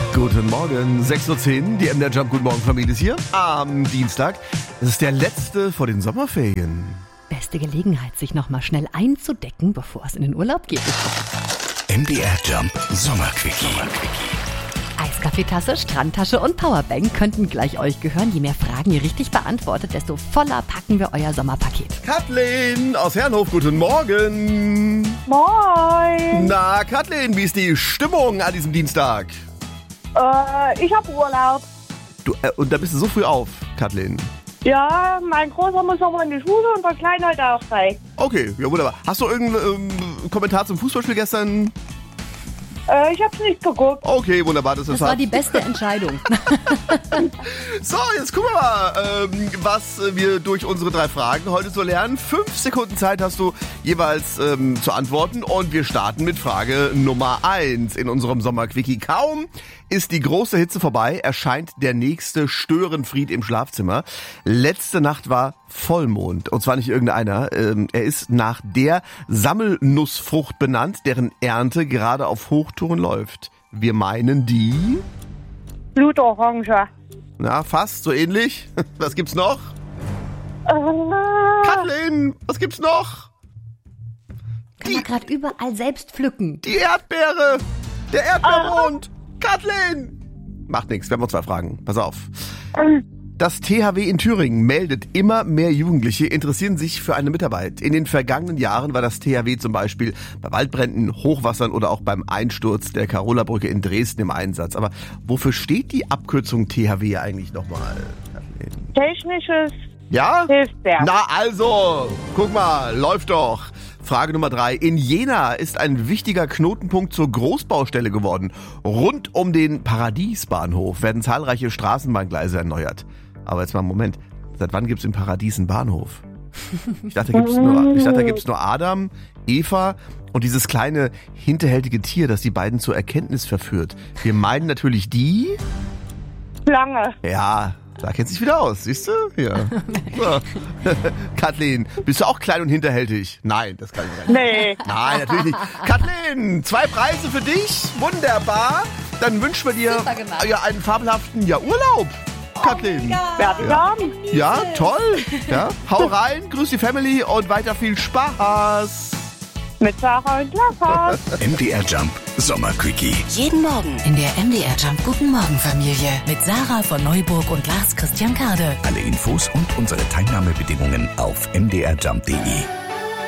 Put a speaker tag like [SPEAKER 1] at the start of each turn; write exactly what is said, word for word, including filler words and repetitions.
[SPEAKER 1] Guten Morgen, sechs Uhr zehn, die M D R Jump Guten Morgen Familie ist hier am Dienstag. Es ist der letzte vor den Sommerferien.
[SPEAKER 2] Beste Gelegenheit, sich nochmal schnell einzudecken, bevor es in den Urlaub geht.
[SPEAKER 3] M D R Jump Sommerquickie.
[SPEAKER 2] Eiskaffeetasse, Strandtasche und Powerbank könnten gleich euch gehören. Je mehr Fragen ihr richtig beantwortet, desto voller packen wir euer Sommerpaket.
[SPEAKER 1] Kathleen aus Herrenhof, guten Morgen.
[SPEAKER 4] Moin.
[SPEAKER 1] Na, Kathleen, wie ist die Stimmung an diesem Dienstag?
[SPEAKER 4] Äh, ich hab Urlaub.
[SPEAKER 1] Du, äh, und da bist du so früh auf, Kathleen.
[SPEAKER 4] Ja, mein Großer muss noch mal in die Schule und der Kleine heute auch frei.
[SPEAKER 1] Okay, ja wunderbar. Hast du irgendeinen ähm, Kommentar zum Fußballspiel gestern?
[SPEAKER 4] Äh, ich hab's nicht geguckt.
[SPEAKER 1] Okay, wunderbar. Das,
[SPEAKER 2] Das
[SPEAKER 1] ist
[SPEAKER 2] war
[SPEAKER 1] halt.
[SPEAKER 2] die beste Entscheidung.
[SPEAKER 1] So, jetzt gucken wir mal, ähm, was wir durch unsere drei Fragen heute so lernen. Fünf Sekunden Zeit hast du jeweils ähm, zu antworten und wir starten mit Frage Nummer eins in unserem Sommerquickie. Kaum ist die große Hitze vorbei, erscheint der nächste Störenfried im Schlafzimmer. Letzte Nacht war Vollmond und zwar nicht irgendeiner. Ähm, er ist nach der Sammelnussfrucht benannt, deren Ernte gerade auf Hochtouren läuft. Wir meinen die...
[SPEAKER 4] Blutorange.
[SPEAKER 1] Na, fast so ähnlich. Was gibt's noch?
[SPEAKER 4] Äh,
[SPEAKER 1] Kathleen, was gibt's noch?
[SPEAKER 2] Kann man gerade überall selbst pflücken.
[SPEAKER 1] Die Erdbeere! Der Erdbeermond! Kathleen! Macht nichts, wir haben noch zwei Fragen. Pass auf. Das T H W in Thüringen meldet, immer mehr Jugendliche interessieren sich für eine Mitarbeit. In den vergangenen Jahren war das T H W zum Beispiel bei Waldbränden, Hochwassern oder auch beim Einsturz der Carola-Brücke in Dresden im Einsatz. Aber wofür steht die Abkürzung T H W eigentlich nochmal?
[SPEAKER 4] Technisches
[SPEAKER 1] Ja?
[SPEAKER 4] Hilfswerk.
[SPEAKER 1] Na also, guck mal, läuft doch. Frage Nummer drei. In Jena ist ein wichtiger Knotenpunkt zur Großbaustelle geworden. Rund um den Paradiesbahnhof werden zahlreiche Straßenbahngleise erneuert. Aber jetzt mal einen Moment. Seit wann gibt's im Paradies einen Bahnhof? Ich dachte, da gibt's nur, ich dachte, da gibt's nur Adam, Eva und dieses kleine hinterhältige Tier, das die beiden zur Erkenntnis verführt. Wir meinen natürlich die...
[SPEAKER 4] Lange.
[SPEAKER 1] Ja, da kennt sich wieder aus, siehst du? Ja. So. Kathleen, bist du auch klein und hinterhältig? Nein, das kann ich nicht.
[SPEAKER 4] Nee.
[SPEAKER 1] Nein, natürlich nicht. Kathleen, zwei Preise für dich. Wunderbar. Dann wünschen wir dir
[SPEAKER 2] Super gemacht.
[SPEAKER 1] ja, einen fabelhaften ja, Urlaub. Kathleen.
[SPEAKER 4] Werde ich haben.
[SPEAKER 1] Ja, toll. Ja. Hau rein, grüß die Family und weiter viel Spaß.
[SPEAKER 4] Mit Sarah und Lasse.
[SPEAKER 3] M D R Jump Sommerquickie.
[SPEAKER 5] Jeden Morgen in der M D R Jump Guten Morgen Familie mit Sarah von Neuburg und Lars Christian Kade.
[SPEAKER 3] Alle Infos und unsere Teilnahmebedingungen auf m d r jump punkt d e.